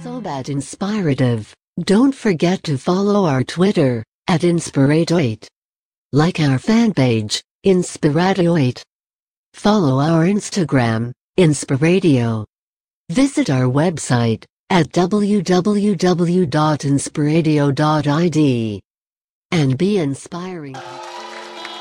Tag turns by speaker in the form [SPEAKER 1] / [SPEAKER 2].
[SPEAKER 1] so bad inspirative. Don't forget to follow our Twitter, @Inspirato8. Like our fan page, Inspirato8. Follow our Instagram, Inspiradio. Visit our website, at www.inspiradio.id. And be inspiring.